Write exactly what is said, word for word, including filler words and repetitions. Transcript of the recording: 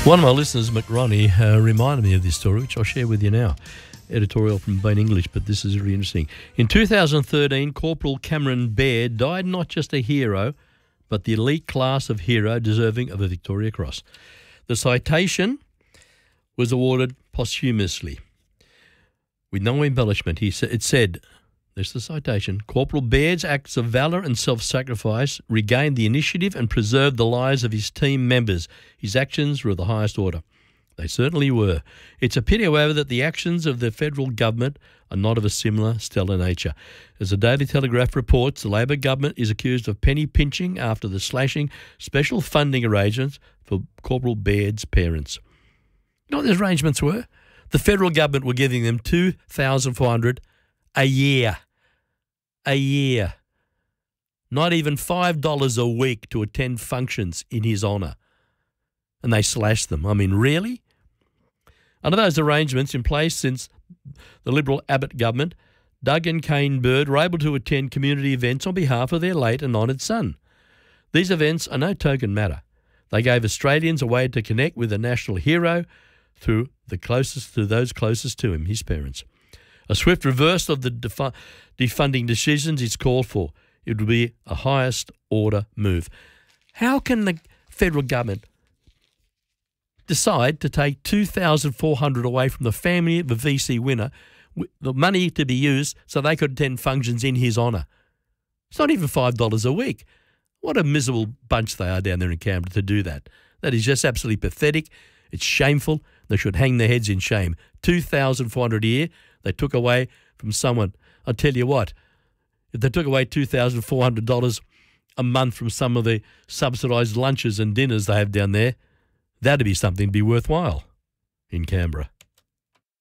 One of my listeners, McRonnie, uh, reminded me of this story, which I'll share with you now. Editorial from Bain English, but this is really interesting. In two thousand thirteen, Corporal Cameron Baird died not just a hero, but the elite class of hero deserving of a Victoria Cross. The citation was awarded posthumously, with no embellishment. He sa- it said, this is the citation, Corporal Baird's acts of valour and self-sacrifice regained the initiative and preserved the lives of his team members. His actions were of the highest order. They certainly were. It's a pity, however, that the actions of the federal government are not of a similar stellar nature. As the Daily Telegraph reports, the Labor government is accused of penny pinching after the slashing special funding arrangements for Corporal Baird's parents. You know what those arrangements were? The federal government were giving them two thousand four hundred dollars a year. A year. Not even five dollars a week to attend functions in his honour. And they slashed them. I mean, really? Under those arrangements in place since the Liberal Abbott government, Doug and Kane Bird were able to attend community events on behalf of their late and honoured son. These events are no token matter. They gave Australians a way to connect with a national hero through the closest to those closest to him, his parents. A swift reversal of the defu- defunding decisions is called for. It would be a highest order move. How can the federal government decide to take two thousand four hundred dollars away from the family of a V C winner, the money to be used so they could attend functions in his honour? It's not even five dollars a week. What a miserable bunch they are down there in Canberra to do that. That is just absolutely pathetic. It's shameful. They should hang their heads in shame. two thousand four hundred dollars a year they took away from someone. I'll tell you what, if they took away two thousand four hundred dollars a month from some of the subsidised lunches and dinners they have down there, that'd be something to be worthwhile in Canberra.